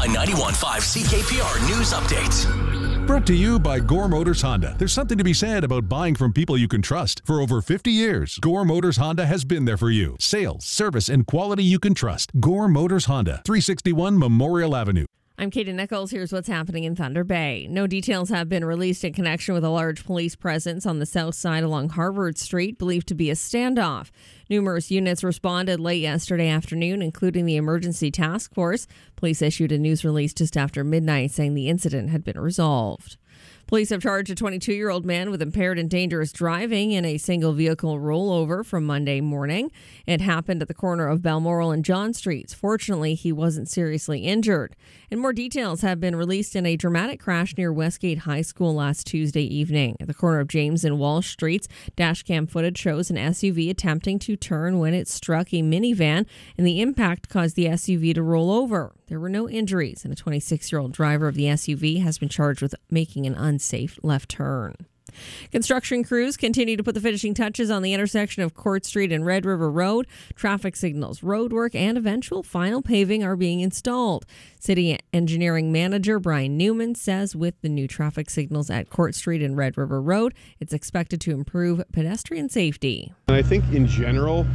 A 91.5 CKPR News Update. Brought to you by Gore Motors Honda. There's something to be said about buying from people you can trust. For over 50 years, Gore Motors Honda has been there for you. Sales, service, and quality you can trust. Gore Motors Honda, 361 Memorial Avenue. I'm Katie Nichols. Here's what's happening in Thunder Bay. No details have been released in connection with a large police presence on the south side along Harvard Street, believed to be a standoff. Numerous units responded late yesterday afternoon, including the emergency task force. Police issued a news release just after midnight saying the incident had been resolved. Police have charged a 22-year-old man with impaired and dangerous driving in a single vehicle rollover from Monday morning. It happened at the corner of Balmoral and John Streets. Fortunately, he wasn't seriously injured. And more details have been released in a dramatic crash near Westgate High School last Tuesday evening. At the corner of James and Walsh Streets, dashcam footage shows an SUV attempting to turn when it struck a minivan, and the impact caused the SUV to roll over. There were no injuries, and a 26-year-old driver of the SUV has been charged with making an unsafe left turn. Construction crews continue to put the finishing touches on the intersection of Court Street and Red River Road. Traffic signals, roadwork, and eventual final paving are being installed. City Engineering Manager Brian Newman says with the new traffic signals at Court Street and Red River Road, it's expected to improve pedestrian safety. And I think in general,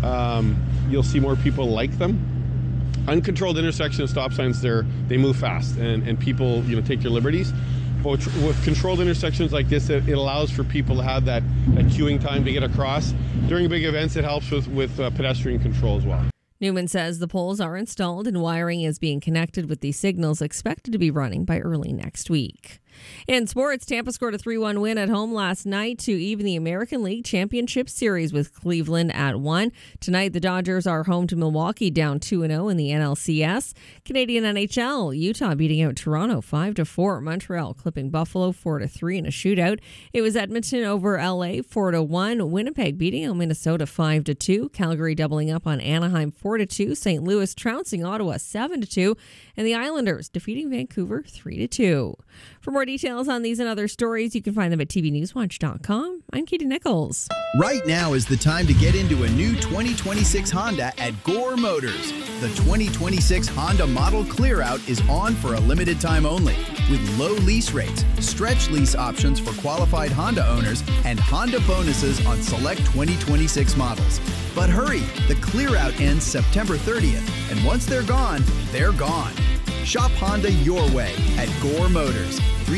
you'll see more people like them. Uncontrolled intersection stop signs, they move fast and people take their liberties. But with controlled intersections like this, it allows for people to have that queuing time to get across. During big events, it helps with pedestrian control as well. Newman says the poles are installed and wiring is being connected with these signals expected to be running by early next week. In sports, Tampa scored a 3-1 win at home last night to even the American League Championship Series with Cleveland at 1. Tonight, the Dodgers are home to Milwaukee, down 2-0 in the NLCS. Canadian NHL, Utah beating out Toronto 5-4. Montreal clipping Buffalo 4-3 in a shootout. It was Edmonton over LA 4-1. Winnipeg beating out Minnesota 5-2. Calgary doubling up on Anaheim 4-2. St. Louis trouncing Ottawa 7-2. And the Islanders defeating Vancouver 3-2. For more details on these and other stories, you can find them at tvnewswatch.com. I'm Katie Nichols. Right now is the time to get into a new 2026 Honda at Gore Motors. The 2026 Honda Model Clearout is on for a limited time only, with low lease rates, stretch lease options for qualified Honda owners, and Honda bonuses on select 2026 models. But hurry, the Clearout ends September 30th, and once they're gone, they're gone. Shop Honda your way at Gore Motors,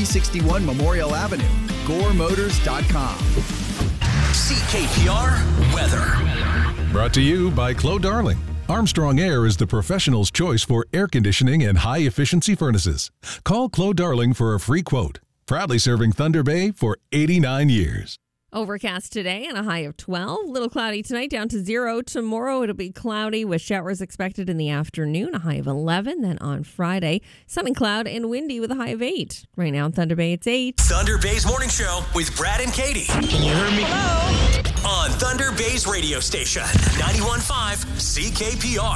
361 Memorial Avenue, goremotors.com. CKPR Weather. Brought to you by Clos Darling. Armstrong Air is the professional's choice for air conditioning and high-efficiency furnaces. Call Clos Darling for a free quote. Proudly serving Thunder Bay for 89 years. Overcast today and a high of 12. Little cloudy tonight, down to 0. Tomorrow it'll be cloudy with showers expected in the afternoon, a high of 11. Then on Friday, sun and cloud and windy with a high of 8. Right now in Thunder Bay, it's 8. Thunder Bay's Morning Show with Brad and Katie. Can you hear me? Hello. On Thunder Bay's radio station, 91.5 CKPR.